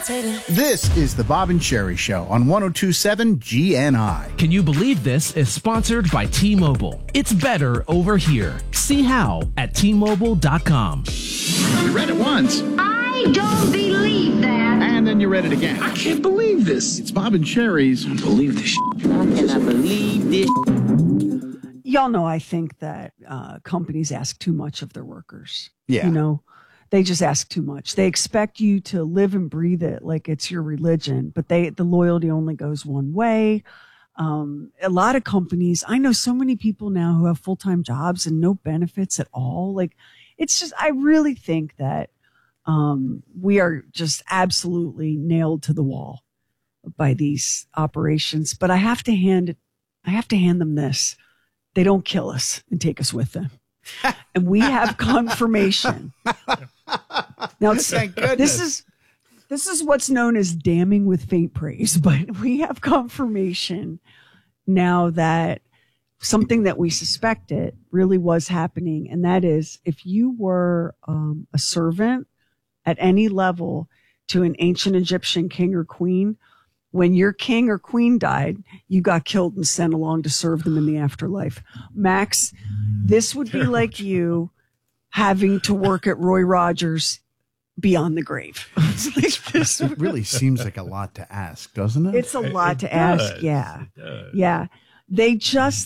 This is the Bob and Sherry Show on 102.7 GNI. Can you believe this is sponsored by T-Mobile? It's better over here. See how at T-Mobile.com. You read it once. I don't believe that. And then you read it again. I can't believe this. It's Bob and Sherry's. I don't believe this shit. How can I believe this? Y'all know I think that companies ask too much of their workers. Yeah. You know, they just ask too much. They expect you to live and breathe it like it's your religion, but the loyalty only goes one way. A lot of companies, I know so many people now who have full-time jobs and no benefits at all. Like, it's just, I really think that we are just absolutely nailed to the wall by these operations. But I have to hand them this. They don't kill us and take us with them. And we have confirmation. Now, Thank goodness. This is what's known as damning with faint praise, but we have confirmation now that something that we suspected really was happening. And that is, if you were a servant at any level to an ancient Egyptian king or queen, when your king or queen died, you got killed and sent along to serve them in the afterlife. Max, this would be like you having to work at Roy Rogers beyond the grave. It really seems like a lot to ask, doesn't it? It's a lot to ask. Yeah. Yeah. They just,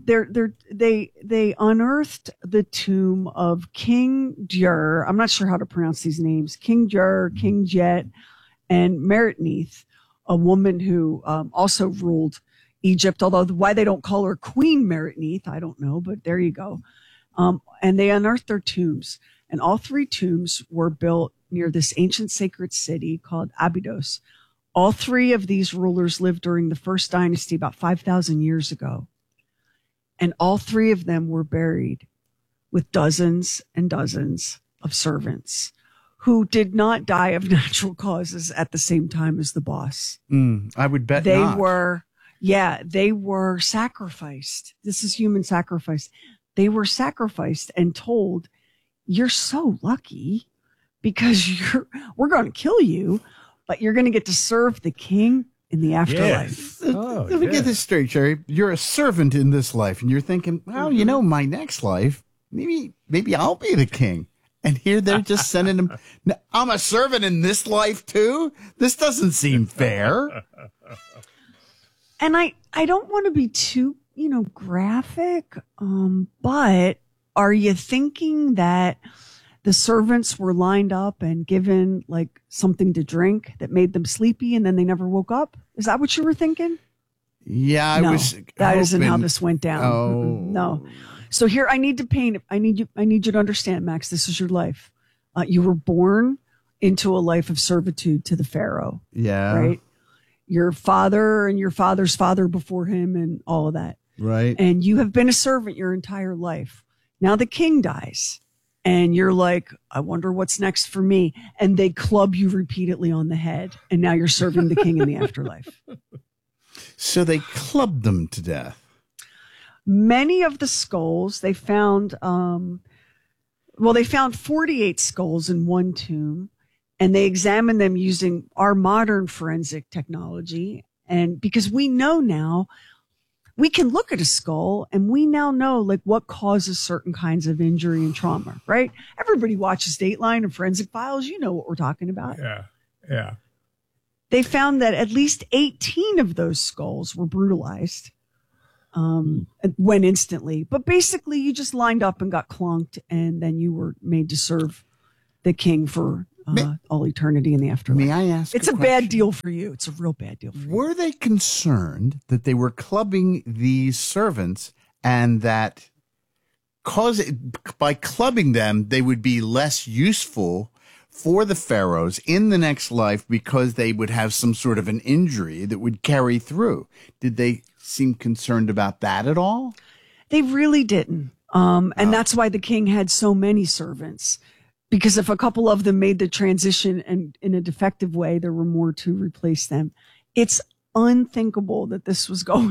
they unearthed the tomb of King Djur. I'm not sure how to pronounce these names. King Djur, King Jet, and Meretneith, a woman who also ruled Egypt, although why they don't call her Queen Meretneith, I don't know, but there you go. And they unearthed their tombs, and all three tombs were built near this ancient sacred city called Abydos. All three of these rulers lived during the first dynasty about 5,000 years ago. And all three of them were buried with dozens and dozens of servants who did not die of natural causes at the same time as the boss. I would bet they not. They were sacrificed. This is human sacrifice. They were sacrificed and told, you're so lucky because we're going to kill you, but you're going to get to serve the king in the afterlife. Yes. Let me get this straight, Sherry. You're a servant in this life, and you're thinking, well, you know, my next life, maybe I'll be the king. And here they're just sending him. Now, I'm a servant in this life too. This doesn't seem fair. And I don't want to be too, graphic. But are you thinking that the servants were lined up and given like something to drink that made them sleepy and then they never woke up? Is that what you were thinking? Yeah, I was. That isn't how this went down. Oh. No. So here I need to paint it. I need you to understand, Max, this is your life. You were born into a life of servitude to the Pharaoh. Yeah. Right. Your father and your father's father before him and all of that. Right. And you have been a servant your entire life. Now the king dies and you're like, I wonder what's next for me. And they club you repeatedly on the head. And now you're serving the king in the afterlife. So they clubbed them to death. Many of the skulls they found, they found 48 skulls in one tomb, and they examined them using our modern forensic technology. And because we know now, we can look at a skull and we now know like what causes certain kinds of injury and trauma, right? Everybody watches Dateline and Forensic Files. You know what we're talking about. Yeah. They found that at least 18 of those skulls were brutalized. Went instantly, but basically you just lined up and got clunked, and then you were made to serve the king for all eternity in the afterlife. May I ask? It's a bad deal for you. It's a real bad deal for you. Were they concerned that they were clubbing these servants, and that by clubbing them they would be less useful for the pharaohs in the next life because they would have some sort of an injury that would carry through? Did they seem concerned about that at all? They really didn't. And that's why the king had so many servants, because if a couple of them made the transition and in a defective way, there were more to replace them. It's unthinkable that this was going